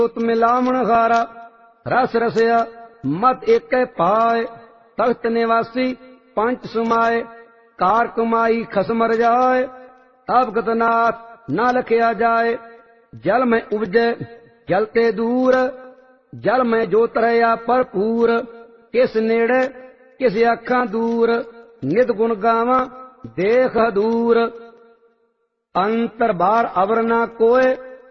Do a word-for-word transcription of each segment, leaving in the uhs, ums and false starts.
जोत मिलावण हारा रस रसया मत एक पाए तख्त निवासी पंच सुमाए कार कमाई खसमर जाए अवगत नाथ न लखया जाए जल में उपजे जलते दूर जल में जोत रहा भरपूर किस नेड़े किस अखां दूर नित गुण गावा देख दूर अंतर बार अवर ना कोय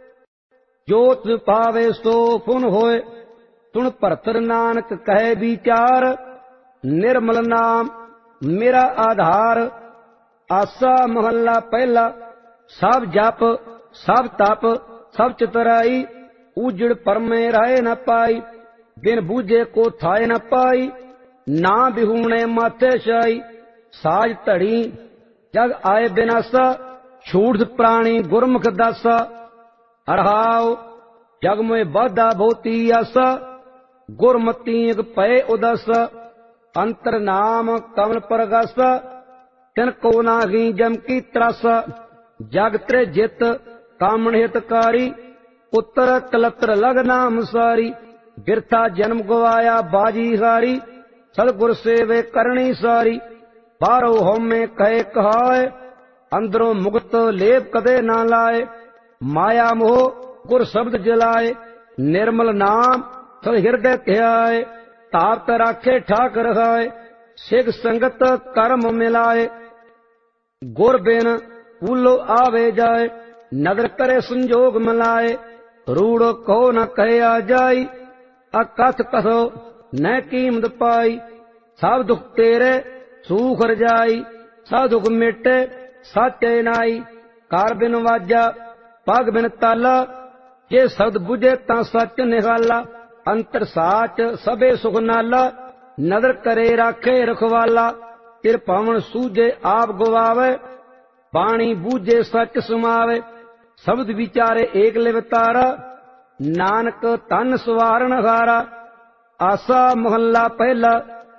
जोत पावे सो फुन होए सुन भरतर नानक कहे विचार निर्मल नाम मेरा आधार। आसा महला पहला सब जप सब तप सब चतुराई उजड़ परमे राय न पाई बिन बूझे को थाए न पाई ना बिहूणे माथे शाई साज धड़ी जग आए बिनासा छूट प्राणी गुरमुख दासा अरहाओ जग में बाधा बहुती आसा गुरमती पय उदस अंतर नाम कमल परगस तिन को नागी जम की त्रस जग त्रे जित कामण हितकारी पुत्र कलत्र लग नाम सारी बिरथा जन्म गवाया बाजी हारी सदगुर सेवे करनी सारी बारो होमे कहे कहाए अंदरों मुक्त लेप कदे ना लाए माया मोह गुर शब्द जलाए निर्मल नाम सद हृदय ध्याए ताप राखे ठाक रखाए सिख संगत कर्म मिलाए गुर बिन फूलो आवे जाए नगर करे संजोग मिलाए रूड़ो कहो न कहे आ जाई अकथ कथो न कीमत पाई सब दुख तेरे सूख रजाई सब दुख मिटे साचे नाई कार बिन वाजा पग बिन ताला जे शब्द बुझे ता सच निहाला अंतर साच सबे सुख नाला नदर करे राखे रखवाला तिर पावन सूझे आप गवावे बाणी बूझे सच सुमावे शब्द विचारे एक लिवतारा नानक तन सवारण हारा। आसा मोहल्ला पहला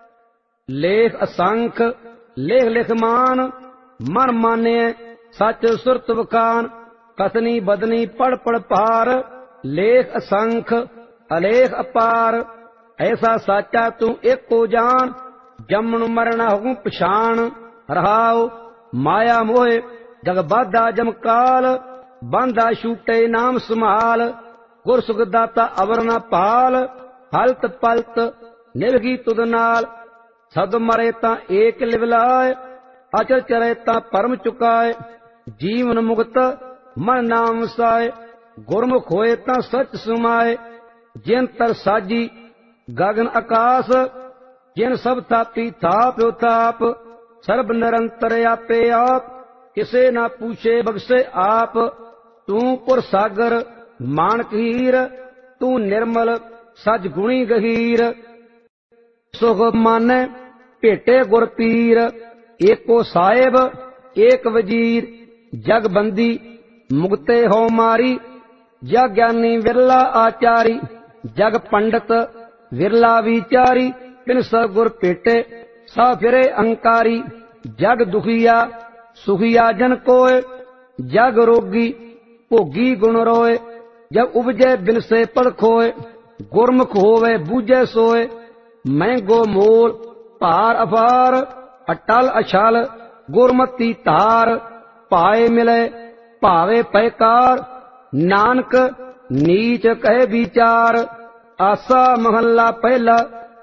लेख असंख लेख लिख मान मन माने सच सुरत वखान कथनी बदनी पढ़ पढ़ पार लेख असंख अलेख अपार ऐसा साचा तू एक को जान जमन मरना हूं पछाण रहाओ माया मोहे जग बाधा जमकाल बांधा छूटे नाम संभाल गुर सुख दाता अवर न पाल हलत पलत निवगी तुद नाल सद मरे ता एक लिवलाए अचल चरे ता परम चुकाए जीवन मुक्त मन नाम साए गुरमुख होए ता सच सुमाए जिन तर साजी गगन आकाश जिन सब थापी थाप थाप सर्ब निरंतर आपे आप किसे ना पूछे बख्शे आप तू पुर सागर मानक हीर तू निर्मल सज गुणी गहीर सुख माने भेटे गुर पीर एको साहेब एक वजीर जग बंदी मुक्ते हो मारी जग ज्ञानी विरला आचारी जग पंडित विरला विचारी बिन सगुर पेटे सा फिरे अंकारी जग दुखिया सुखिया जन कोय जग रोगी भोगी गुण रोए जब उपजे बिन से पद खोए गुरमुख होवे बूझे सोए महंगो मोल भार अपार अटल अछल गुरमती तार पाए मिले भावे पैकार नानक नीच कहे विचार। आसा महला पहला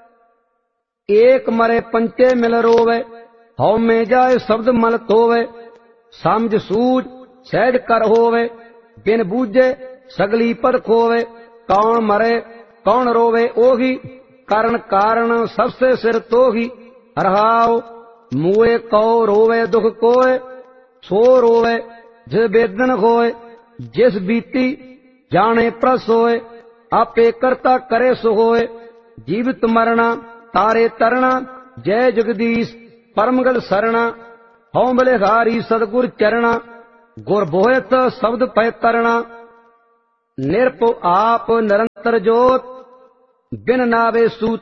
एक मरे पंचे मिल रोवे हौ में जाए शब्द मल तोवे समझ सूझ सहज कर होवे बिन बूझे सगली पद खोवे कौन मरे कौन रोवे ओही कारण कारण सबसे सिर तोही रहाओ मुए कौ रोवे दुख कोय सो रोवे जिस बेदन होए जिस बीती जाने प्रस होए आपे करता करे सो होए जीवित मरना तारे तरना जय जगदीश परमगल सरना हौ बलिहारी सदगुर चरना गुर बोहत शब्द पै तरना निरपो आप निरंतर जोत बिन नावे सूत